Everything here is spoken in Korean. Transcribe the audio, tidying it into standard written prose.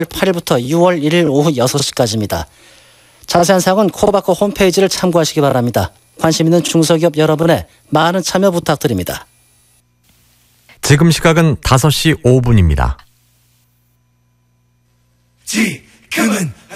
8일부터 6월 1일 오후 6시까지입니다. 자세한 사항은 코바코 홈페이지를 참고하시기 바랍니다. 관심 있는 중소기업 여러분의 많은 참여 부탁드립니다. 지금 시각은 5시 5분입니다. 지금은